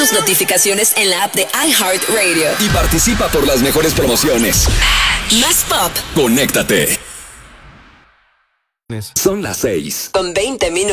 tus notificaciones en la app de iHeartRadio. Y participa por las mejores promociones. Más pop. Conéctate. Son las 6:20.